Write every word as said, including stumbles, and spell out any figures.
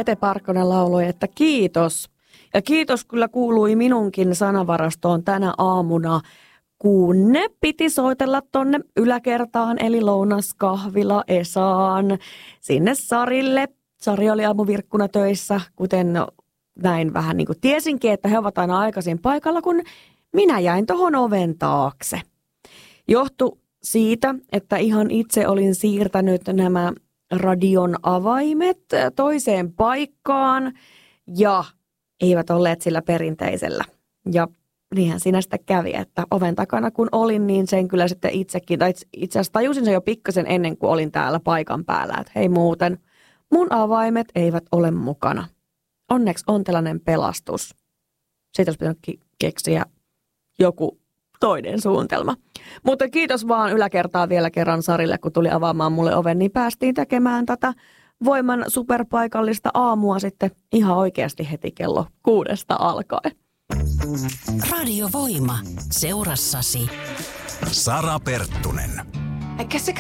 Pete Parkkonen lauloi, että kiitos. Ja kiitos kyllä kuului minunkin sanavarastoon tänä aamuna, kun ne piti soitella tonne yläkertaan, eli lounaskahvila Esaan, sinne Sarille. Sari oli aamuvirkkuna töissä, kuten näin vähän niin kuin tiesinkin, että he ovat aina aikaisin paikalla, kun minä jäin tohon oven taakse. Johtu siitä, että ihan itse olin siirtänyt nämä radion avaimet toiseen paikkaan ja eivät olleet sillä perinteisellä. Ja niinhän siinä sitten kävi, että oven takana kun olin, niin sen kyllä sitten itsekin, tai itse asiassa tajusin sen jo pikkasen ennen kuin olin täällä paikan päällä, että hei muuten, mun avaimet eivät ole mukana. Onneksi on tällainen pelastus. Siitä olisi pitänyt keksiä joku toinen suunnitelma. Mutta kiitos vaan yläkertaa vielä kerran Sarille, kun tuli avaamaan mulle oven, niin päästiin tekemään tätä Voiman superpaikallista aamua sitten ihan oikeasti heti kello kuudesta alkaen. Radio Voima. Seurassasi Sara Perttunen. I guess I